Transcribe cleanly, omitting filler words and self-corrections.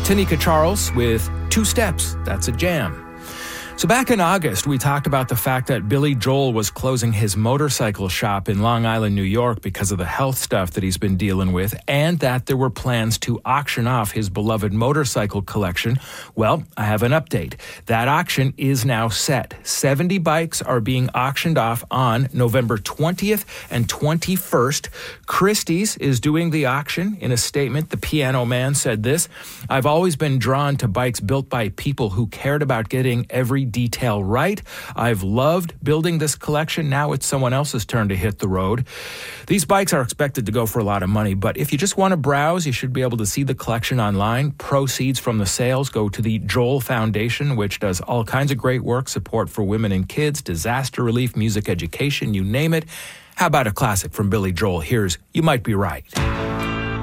Tanika Charles with Two Steps. That's a jam. So back in August, we talked about the fact that Billy Joel was closing his motorcycle shop in Long Island, New York because of the health stuff that he's been dealing with, and that there were plans to auction off his beloved motorcycle collection. Well, I have an update. That auction is now set. 70 bikes are being auctioned off on November 20th and 21st. Christie's is doing the auction. In a statement, the Piano Man said this: "I've always been drawn to bikes built by people who cared about getting every detail right. I've loved building this collection. Now it's someone else's turn to hit the road." These bikes are expected to go for a lot of money, but if you just want to browse, you should be able to see the collection online. Proceeds from the sales go to the Joel Foundation, which does all kinds of great work, support for women and kids, disaster relief, music education, you name it. How about a classic from Billy Joel? Here's You Might Be Right.